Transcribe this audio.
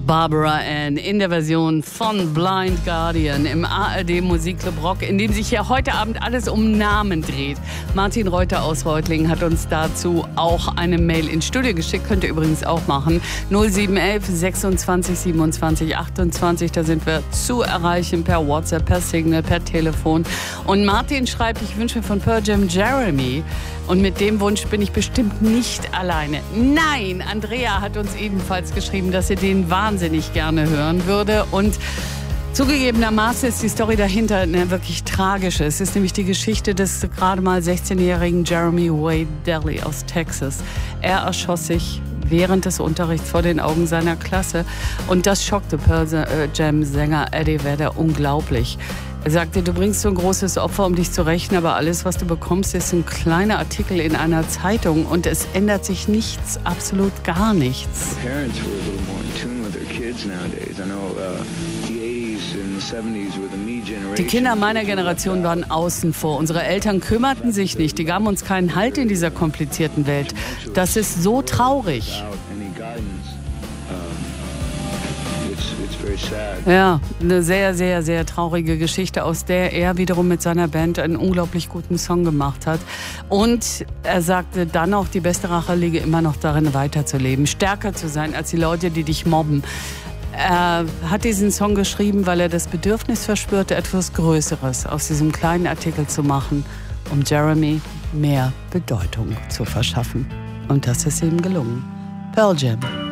Barbara Ann in der Version von Blind Guardian im ARD Musikclub Rock, in dem sich hier heute Abend alles um Namen dreht. Martin Reuter aus Reutlingen hat uns dazu auch eine Mail ins Studio geschickt, könnt ihr übrigens auch machen. 0711 26 27 28, da sind wir zu erreichen per WhatsApp, per Signal, per Telefon. Und Martin schreibt, ich wünsche mir von Pearl Jam Jeremy. Und mit dem Wunsch bin ich bestimmt nicht alleine. Nein, Andrea hat uns ebenfalls geschrieben, dass sie den wahnsinnig gerne hören würde. Und zugegebenermaßen ist die Story dahinter eine wirklich tragische. Es ist nämlich die Geschichte des gerade mal 16-jährigen Jeremy Wade Daly aus Texas. Er erschoss sich während des Unterrichts vor den Augen seiner Klasse. Und das schockte Pearl Jam-Sänger Eddie Vedder unglaublich. Er sagte, du bringst so ein großes Opfer, um dich zu rächen, aber alles, was du bekommst, ist ein kleiner Artikel in einer Zeitung und es ändert sich nichts, absolut gar nichts. Die Kinder meiner Generation waren außen vor. Unsere Eltern kümmerten sich nicht, die gaben uns keinen Halt in dieser komplizierten Welt. Das ist so traurig. Ja, eine sehr, sehr, sehr traurige Geschichte, aus der er wiederum mit seiner Band einen unglaublich guten Song gemacht hat. Und er sagte dann auch, die beste Rache liege immer noch darin, weiterzuleben, stärker zu sein als die Leute, die dich mobben. Er hat diesen Song geschrieben, weil er das Bedürfnis verspürte, etwas Größeres aus diesem kleinen Artikel zu machen, um Jeremy mehr Bedeutung zu verschaffen. Und das ist ihm gelungen. Pearl Jam.